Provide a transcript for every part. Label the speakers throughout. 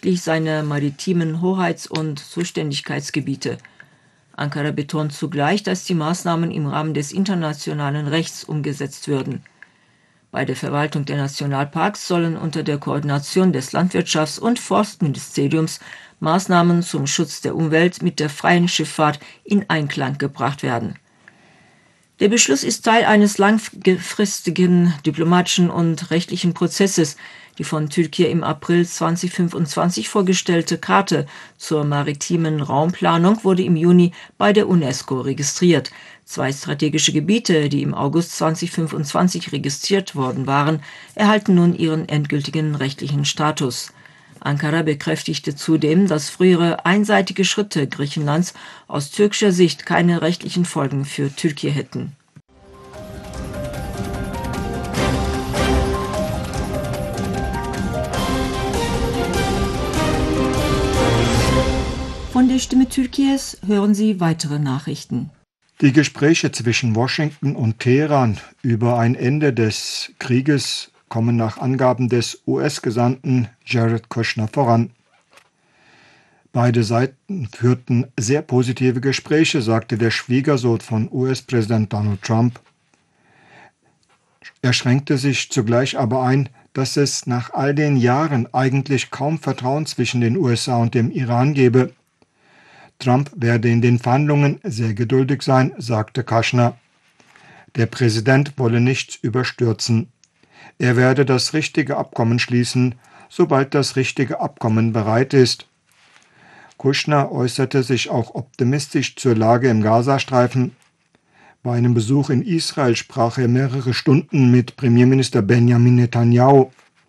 Speaker 1: rechtlich seine maritimen Hoheits- und Zuständigkeitsgebiete. Ankara betont zugleich, dass die Maßnahmen im Rahmen des internationalen Rechts umgesetzt würden. Bei der Verwaltung der Nationalparks sollen unter der Koordination des Landwirtschafts- und Forstministeriums Maßnahmen zum Schutz der Umwelt mit der freien Schifffahrt in Einklang gebracht werden. Der Beschluss ist Teil eines langfristigen diplomatischen und rechtlichen Prozesses. Die von Türkei im April 2025 vorgestellte Karte zur maritimen Raumplanung wurde im Juni bei der UNESCO registriert. 2 strategische Gebiete, die im August 2025 registriert worden waren, erhalten nun ihren endgültigen rechtlichen Status. Ankara bekräftigte zudem, dass frühere einseitige Schritte Griechenlands aus türkischer Sicht keine rechtlichen Folgen für Türkei hätten. Von der Stimme Türkies hören Sie weitere Nachrichten.
Speaker 2: Die Gespräche zwischen Washington und Teheran über ein Ende des Krieges kommen nach Angaben des US-Gesandten Jared Kushner voran. Beide Seiten führten sehr positive Gespräche, sagte der Schwiegersohn von US-Präsident Donald Trump. Er schränkte sich zugleich aber ein, dass es nach all den Jahren eigentlich kaum Vertrauen zwischen den USA und dem Iran gebe. Trump werde in den Verhandlungen sehr geduldig sein, sagte Kushner. Der Präsident wolle nichts überstürzen. Er werde das richtige Abkommen schließen, sobald das richtige Abkommen bereit ist. Kushner äußerte sich auch optimistisch zur Lage im Gazastreifen. Bei einem Besuch in Israel sprach er mehrere Stunden mit Premierminister Benjamin Netanyahu.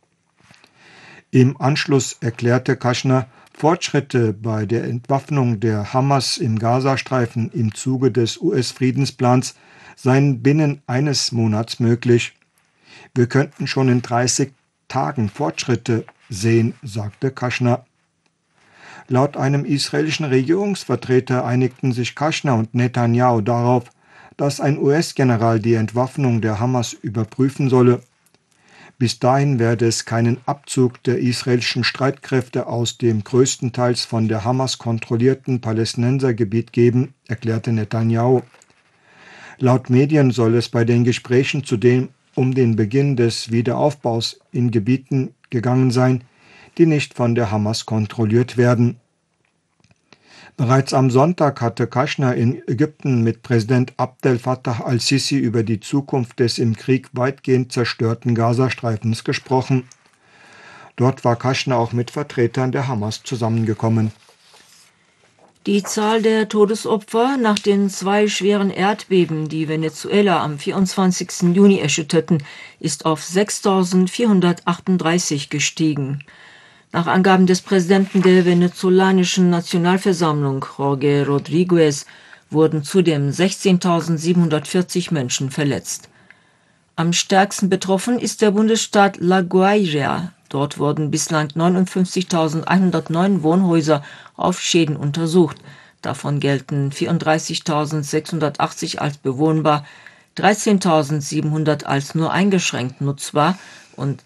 Speaker 2: Im Anschluss erklärte Kushner, Fortschritte bei der Entwaffnung der Hamas im Gazastreifen im Zuge des US-Friedensplans seien binnen eines Monats möglich. Wir könnten schon in 30 Tagen Fortschritte sehen, sagte Kushner. Laut einem israelischen Regierungsvertreter einigten sich Kushner und Netanyahu darauf, dass ein US-General die Entwaffnung der Hamas überprüfen solle. Bis dahin werde es keinen Abzug der israelischen Streitkräfte aus dem größtenteils von der Hamas kontrollierten Palästinensergebiet geben, erklärte Netanyahu. Laut Medien soll es bei den Gesprächen zudem um den Beginn des Wiederaufbaus in Gebieten gegangen sein, die nicht von der Hamas kontrolliert werden. Bereits am Sonntag hatte Kushner in Ägypten mit Präsident Abdel Fattah al-Sisi über die Zukunft des im Krieg weitgehend zerstörten Gazastreifens gesprochen. Dort war Kushner auch mit Vertretern der Hamas zusammengekommen.
Speaker 1: Die Zahl der Todesopfer nach den 2 schweren Erdbeben, die Venezuela am 24. Juni erschütterten, ist auf 6.438 gestiegen. Nach Angaben des Präsidenten der venezolanischen Nationalversammlung, Jorge Rodríguez, wurden zudem 16.740 Menschen verletzt. Am stärksten betroffen ist der Bundesstaat La Guaira. Dort wurden bislang 59.109 Wohnhäuser auf Schäden untersucht. Davon gelten 34.680 als bewohnbar, 13.700 als nur eingeschränkt nutzbar und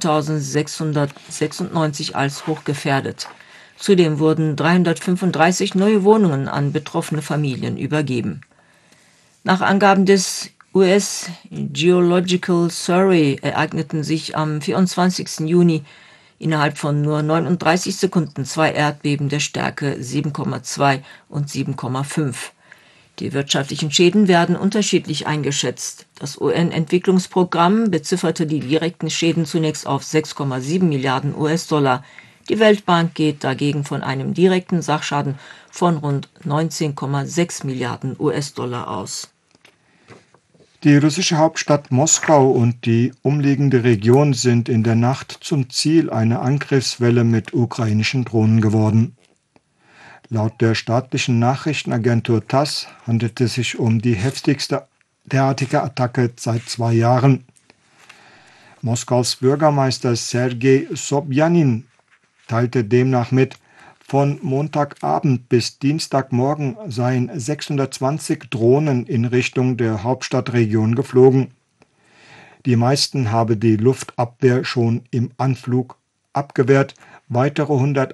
Speaker 1: 10.696 als hochgefährdet. Zudem wurden 335 neue Wohnungen an betroffene Familien übergeben. Nach Angaben des US Geological Survey ereigneten sich am 24. Juni innerhalb von nur 39 Sekunden 2 Erdbeben der Stärke 7,2 und 7,5. Die wirtschaftlichen Schäden werden unterschiedlich eingeschätzt. Das UN-Entwicklungsprogramm bezifferte die direkten Schäden zunächst auf 6,7 Milliarden US-Dollar. Die Weltbank geht dagegen von einem direkten Sachschaden von rund 19,6 Milliarden US-Dollar aus.
Speaker 2: Die russische Hauptstadt Moskau und die umliegende Region sind in der Nacht zum Ziel einer Angriffswelle mit ukrainischen Drohnen geworden. Laut der staatlichen Nachrichtenagentur TASS handelt es sich um die heftigste derartige Attacke seit 2 Jahren. Moskaus Bürgermeister Sergei Sobjanin teilte demnach mit, von Montagabend bis Dienstagmorgen seien 620 Drohnen in Richtung der Hauptstadtregion geflogen. Die meisten habe die Luftabwehr schon im Anflug abgewehrt, weitere